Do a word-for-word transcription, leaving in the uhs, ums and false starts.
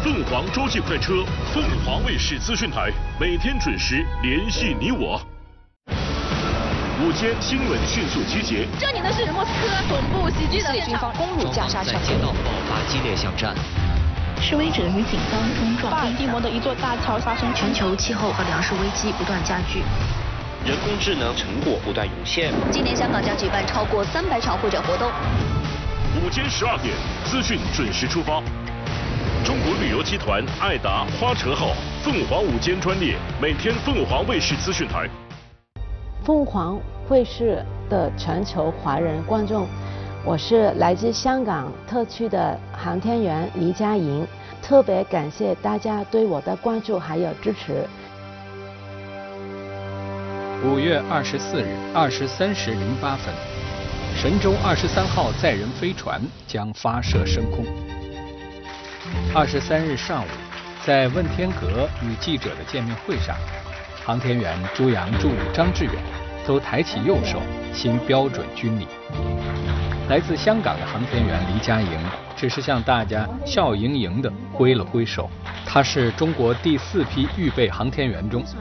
凤凰洲际快车，凤凰卫视资讯台，每天准时联系你我。午间新闻迅速集结。 这里呢是莫斯科总部袭击的军方攻入加沙城， 在街道爆发激烈巷战。 示威者与警方冲撞。 巴尔的摩的一座大桥发生。 全球气候和粮食危机不断加剧。 人工智能成果不断涌现。 今年香港将举办超过三百场会展活动。 午间十二点，资讯准时出发。中国旅游集团爱达花车号凤凰午间专列，每天凤凰卫视资讯台。 凤凰卫视的全球华人观众，我是来自香港特区的航天员黎佳莹，特别感谢大家对我的关注还有支持。 五月二十四日二十三时零八分，神舟二十三号载人飞船将发射升空。二十三日上午，在问天阁与记者的见面会上，航天员朱杨柱、张志远都抬起右手行标准军礼。来自香港的航天员黎佳莹只是向大家笑盈盈地挥了挥手。她是中国第四批预备航天员中